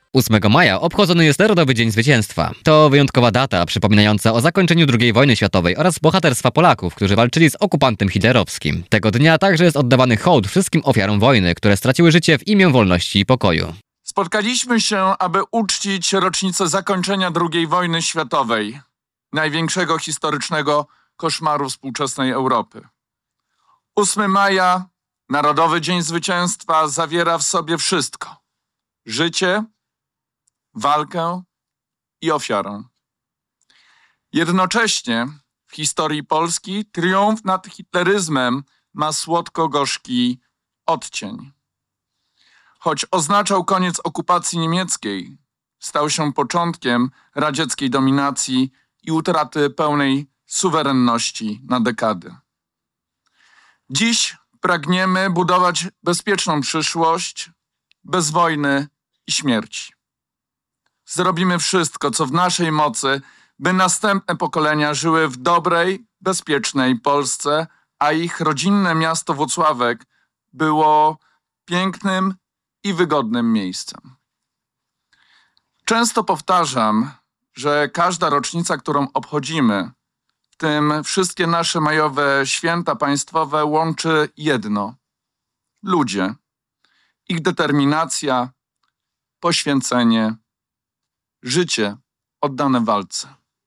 8 maja obchodzony jest Narodowy Dzień Zwycięstwa. To wyjątkowa data przypominająca o zakończeniu II wojny światowej oraz bohaterstwa Polaków, którzy walczyli z okupantem hitlerowskim. Tego dnia także jest oddawany hołd wszystkim ofiarom wojny, które straciły życie w imię wolności i pokoju. Spotkaliśmy się, aby uczcić rocznicę zakończenia II wojny światowej, największego historycznego koszmaru współczesnej Europy. 8 maja, Narodowy Dzień Zwycięstwa, zawiera w sobie wszystko: życie, walkę i ofiarę. Jednocześnie w historii Polski triumf nad hitleryzmem ma słodko-gorzki odcień. Choć oznaczał koniec okupacji niemieckiej, stał się początkiem radzieckiej dominacji i utraty pełnej suwerenności na dekady. Dziś pragniemy budować bezpieczną przyszłość bez wojny i śmierci. Zrobimy wszystko, co w naszej mocy, by następne pokolenia żyły w dobrej, bezpiecznej Polsce, a ich rodzinne miasto Włocławek było pięknym i wygodnym miejscem. Często powtarzam, że każda rocznica, którą obchodzimy, w tym wszystkie nasze majowe święta państwowe, łączy jedno: ludzie, ich determinacja, poświęcenie, życie oddane walce.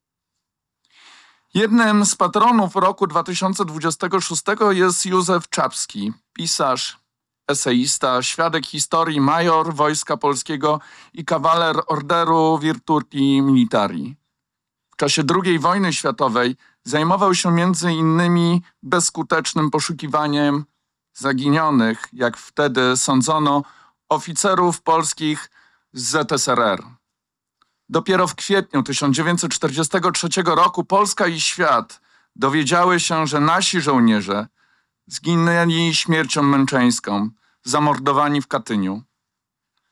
Jednym z patronów roku 2026 jest Józef Czapski, pisarz, eseista, świadek historii, major Wojska Polskiego i kawaler Orderu Virtuti Militari. W czasie II wojny światowej zajmował się między innymi bezskutecznym poszukiwaniem zaginionych, jak wtedy sądzono, oficerów polskich z ZSRR. Dopiero w kwietniu 1943 roku Polska i świat dowiedziały się, że nasi żołnierze zginęli śmiercią męczeńską, zamordowani w Katyniu.